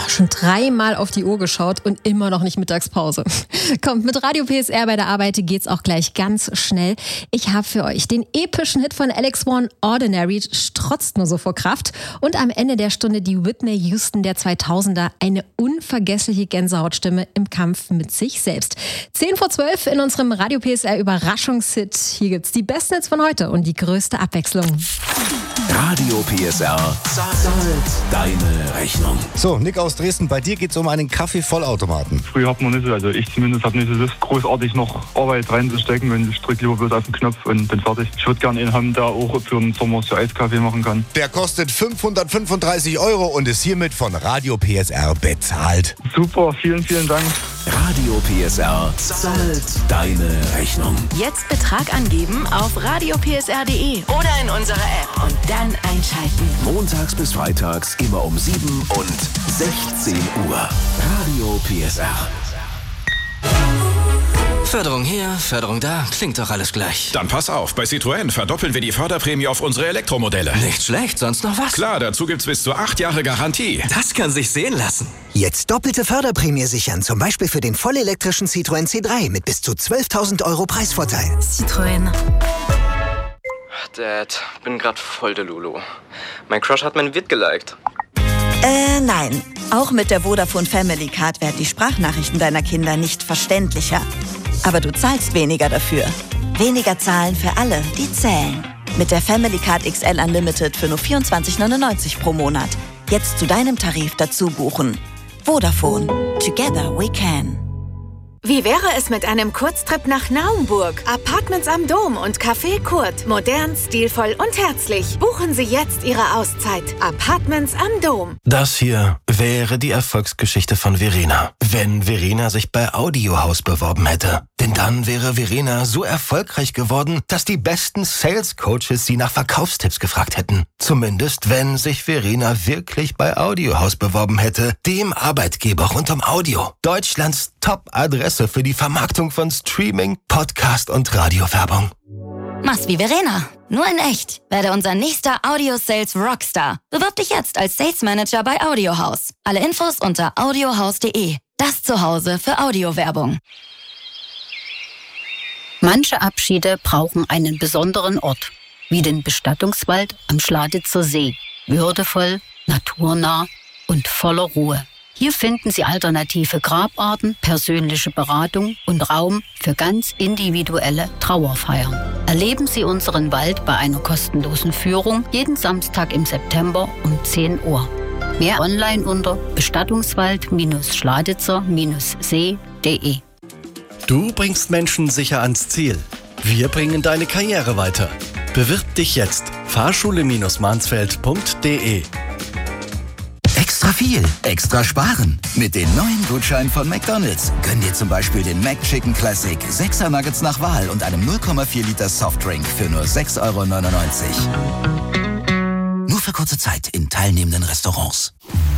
Schon 3-mal auf die Uhr geschaut und immer noch nicht Mittagspause. Kommt, mit Radio PSR bei der Arbeit geht's auch gleich ganz schnell. Ich habe für euch den epischen Hit von Alex One, Ordinary, strotzt nur so vor Kraft. Und am Ende der Stunde die Whitney Houston der 2000er, eine unvergessliche Gänsehautstimme im Kampf mit sich selbst. 10:12 in unserem Radio PSR Überraschungshit. Hier gibt's die besten Hits von heute und die größte Abwechslung. Radio PSR zahlt deine Rechnung. So, Nick aus Dresden, bei dir geht es um einen Kaffeevollautomaten. Früher hat man nicht so, also ich zumindest habe nicht so Lust, großartig noch Arbeit reinzustecken, wenn ich drücke lieber bloß auf den Knopf und bin fertig. Ich würde gerne einen haben, der auch für den Sommer so Eiskaffee machen kann. Der kostet 535 € und ist hiermit von Radio PSR bezahlt. Super, vielen, vielen Dank. Radio PSR zahlt deine Rechnung. Jetzt Betrag angeben auf radiopsr.de oder in unserer App und dann einschalten. Montags bis freitags immer um 7 und 16 Uhr. Radio PSR. Förderung hier, Förderung da, klingt doch alles gleich. Dann pass auf, bei Citroën verdoppeln wir die Förderprämie auf unsere Elektromodelle. Nicht schlecht, sonst noch was? Klar, dazu gibt's bis zu 8 Jahre Garantie. Das kann sich sehen lassen. Jetzt doppelte Förderprämie sichern, zum Beispiel für den vollelektrischen Citroën C3 mit bis zu 12.000 € Preisvorteil. Citroën. Dad, bin grad voll der Lulu. Mein Crush hat mein Vid geliked. Nein. Auch mit der Vodafone Family Card werden die Sprachnachrichten deiner Kinder nicht verständlicher. Aber du zahlst weniger dafür. Weniger zahlen für alle, die zählen. Mit der Family Card XL Unlimited für nur 24,99 € pro Monat. Jetzt zu deinem Tarif dazu buchen. Vodafone. Together we can. Wie wäre es mit einem Kurztrip nach Naumburg? Apartments am Dom und Café Kurt. Modern, stilvoll und herzlich. Buchen Sie jetzt Ihre Auszeit. Apartments am Dom. Das hier wäre die Erfolgsgeschichte von Verena. Wenn Verena sich bei Audiohaus beworben hätte. Denn dann wäre Verena so erfolgreich geworden, dass die besten Sales-Coaches sie nach Verkaufstipps gefragt hätten. Zumindest, wenn sich Verena wirklich bei Audiohaus beworben hätte. Dem Arbeitgeber rund um Audio. Deutschlands Top-Adresse für die Vermarktung von Streaming, Podcast und Radiowerbung. Mach's wie Verena, nur in echt. Werde unser nächster Audio-Sales Rockstar. Bewirb dich jetzt als Sales Manager bei Audiohaus. Alle Infos unter audiohaus.de. Das Zuhause für Audiowerbung. Manche Abschiede brauchen einen besonderen Ort, wie den Bestattungswald am Schladitzer See. Würdevoll, naturnah und voller Ruhe. Hier finden Sie alternative Grabarten, persönliche Beratung und Raum für ganz individuelle Trauerfeiern. Erleben Sie unseren Wald bei einer kostenlosen Führung jeden Samstag im September um 10 Uhr. Mehr online unter bestattungswald-schladitzer-see.de. Du bringst Menschen sicher ans Ziel. Wir bringen deine Karriere weiter. Bewirb dich jetzt. Fahrschule-mansfeld.de. Extra viel, extra sparen. Mit den neuen Gutscheinen von McDonald's. Gönn dir zum Beispiel den McChicken Classic, 6er Nuggets nach Wahl und einem 0,4 Liter Softdrink für nur 6,99 €. Nur für kurze Zeit in teilnehmenden Restaurants.